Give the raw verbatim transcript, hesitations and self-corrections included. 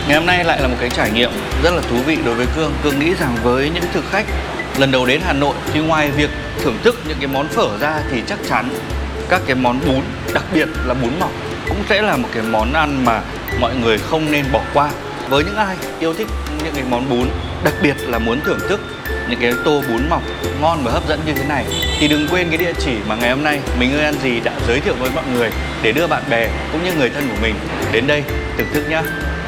Ngày hôm nay lại là một cái trải nghiệm rất là thú vị đối với Cương. Cương nghĩ rằng với những thực khách lần đầu đến Hà Nội thì ngoài việc thưởng thức những cái món phở ra thì chắc chắn các cái món bún, đặc biệt là bún mọc cũng sẽ là một cái món ăn mà mọi người không nên bỏ qua. Với những ai yêu thích những cái món bún, đặc biệt là muốn thưởng thức những cái tô bún mọc ngon và hấp dẫn như thế này thì đừng quên cái địa chỉ mà ngày hôm nay Mình Ơi Ăn Gì đã giới thiệu với mọi người để đưa bạn bè cũng như người thân của mình đến đây thưởng thức nhé.